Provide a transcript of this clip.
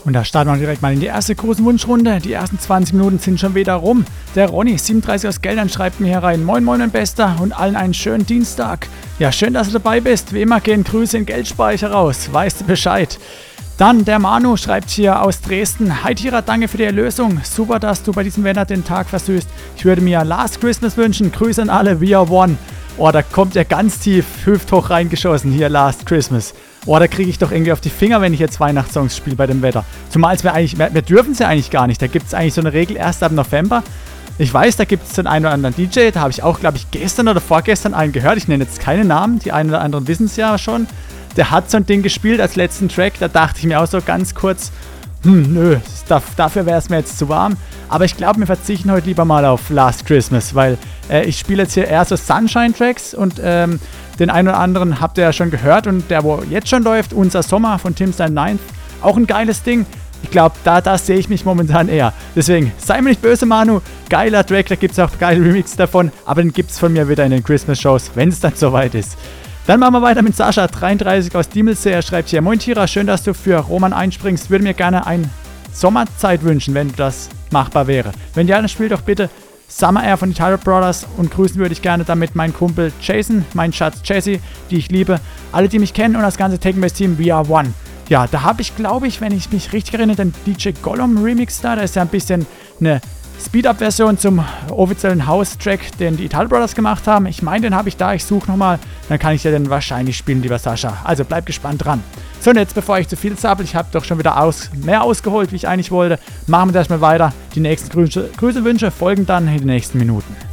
Und da starten wir direkt mal in die erste großen Wunschrunde. Die ersten 20 Minuten sind schon wieder rum. Der Ronny, 37 aus Geldern, schreibt mir hier rein: Moin Moin mein Bester und allen einen schönen Dienstag. Ja, schön, dass du dabei bist. Wie immer gehen Grüße in Geldspeicher raus. Weißt du Bescheid. Dann der Manu schreibt hier aus Dresden: Hi Tira, danke für die Erlösung. Super, dass du bei diesem Wetter den Tag versüßt. Ich würde mir Last Christmas wünschen. Grüße an alle, we are one. Oh, da kommt er ganz tief hüfthoch reingeschossen, hier Last Christmas. Oh, da kriege ich doch irgendwie auf die Finger, wenn ich jetzt Weihnachtssongs spiele bei dem Wetter. Zumal wir dürfen es ja eigentlich gar nicht. Da gibt es eigentlich so eine Regel erst ab November. Ich weiß, da gibt es den einen oder anderen DJ, da habe ich auch, glaube ich, gestern oder vorgestern einen gehört. Ich nenne jetzt keine Namen, die einen oder anderen wissen es ja schon. Der hat so ein Ding gespielt als letzten Track, da dachte ich mir auch so ganz kurz, nö, dafür wäre es mir jetzt zu warm. Aber ich glaube, wir verzichten heute lieber mal auf Last Christmas, weil ich spiele jetzt hier eher so Sunshine-Tracks und den einen oder anderen habt ihr ja schon gehört und der, wo jetzt schon läuft, Unser Sommer von Tim Stein 9, auch ein geiles Ding. Ich glaube, da sehe ich mich momentan eher. Deswegen, sei mir nicht böse, Manu, geiler Track, da gibt es auch geile Remixes davon, aber den gibt es von mir wieder in den Christmas-Shows, wenn es dann soweit ist. Dann machen wir weiter mit Sascha, 33 aus Diemelsee. Er schreibt hier: Moin Tira, schön, dass du für Roman einspringst. Würde mir gerne eine Sommerzeit wünschen, wenn das machbar wäre. Wenn ja, dann spiel doch bitte Summer Air von Tyler Brothers und grüßen würde ich gerne damit meinen Kumpel Jason, meinen Schatz Jesse, die ich liebe, alle, die mich kennen und das ganze Techno-Team We Are One. Ja, da habe ich, glaube ich, wenn ich mich richtig erinnere, den DJ Gollum Remix da. Da ist ja ein bisschen eine Speed-Up-Version zum offiziellen House-Track, den die Tyler Brothers gemacht haben. Ich meine, den habe ich da. Ich suche nochmal. Dann kann ich ja den wahrscheinlich spielen, lieber Sascha. Also bleib gespannt dran. So, und jetzt, bevor ich zu viel sabbel, ich habe doch schon wieder mehr ausgeholt, wie ich eigentlich wollte, machen wir das mal weiter. Die nächsten Grüße, Wünsche folgen dann in den nächsten Minuten.